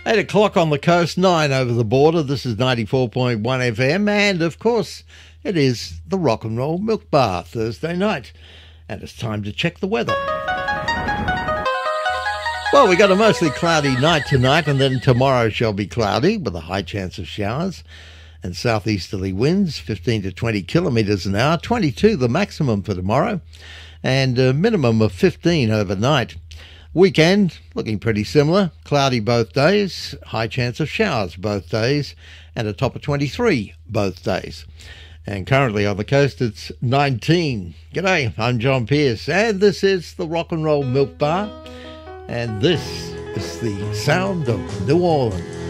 8 o'clock on the coast, 9 over the border. This is 94.1 FM, and of course, it is the Rock and Roll Milk Bar Thursday night. And it's time to check the weather. Well, we got a mostly cloudy night tonight, and then tomorrow shall be cloudy with a high chance of showers and southeasterly winds, 15 to 20 kilometres an hour, 22 the maximum for tomorrow, and a minimum of 15 overnight. Weekend, looking pretty similar, cloudy both days, high chance of showers both days, and a top of 23 both days. And currently on the coast, it's 19. G'day, I'm John Pierce, and this is the Rock and Roll Milk Bar, and this is the sound of New Orleans.